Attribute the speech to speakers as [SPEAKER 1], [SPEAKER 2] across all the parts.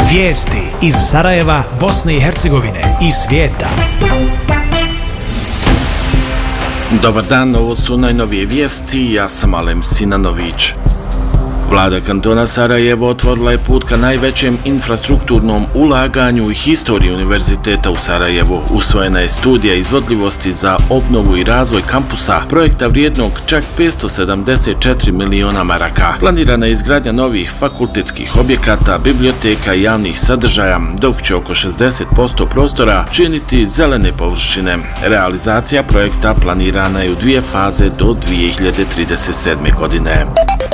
[SPEAKER 1] Vijesti iz Sarajeva, Bosne i Hercegovine i svijeta.
[SPEAKER 2] Dobar dan, ovo su najnovije vijesti, ja sam Alem Sinanović. Vlada kantona Sarajevo otvorila je put ka najvećem infrastrukturnom ulaganju i historiji univerziteta u Sarajevu. Usvojena je studija izvodljivosti za obnovu i razvoj kampusa, projekta vrijednog čak 574 miliona maraka. Planirana je izgradnja novih fakultetskih objekata, biblioteka i javnih sadržaja, dok će oko 60% prostora činiti zelene površine. Realizacija projekta planirana je u 2 faze do 2037. godine.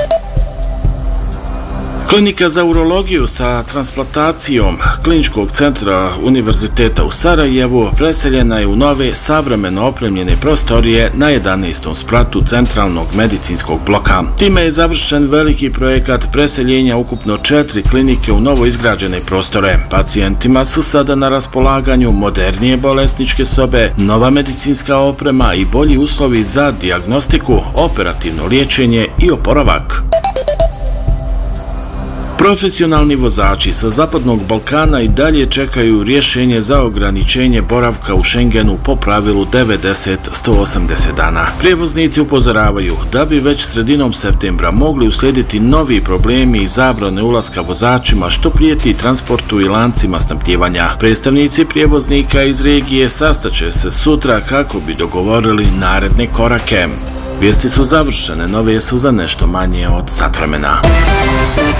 [SPEAKER 2] Klinika za urologiju sa transplantacijom Kliničkog centra Univerziteta u Sarajevu preseljena je u nove savremeno opremljene prostorije na 11. spratu centralnog medicinskog bloka. Time je završen veliki projekat preseljenja ukupno 4 klinike u novo izgrađene prostore. Pacijentima su sada na raspolaganju modernije bolesničke sobe, nova medicinska oprema i bolji uslovi za dijagnostiku, operativno liječenje i oporavak. Profesionalni vozači sa Zapadnog Balkana i dalje čekaju rješenje za ograničenje boravka u Schengenu po pravilu 90-180 dana. Prijevoznici upozoravaju da bi već sredinom septembra mogli uslijediti novi problemi i zabrane ulaska vozačima što prijeti transportu i lancima snabdijevanja. Predstavnici prijevoznika iz regije sastaće se sutra kako bi dogovorili naredne korake. Vijesti su završene, nove su za nešto manje od sat vremena.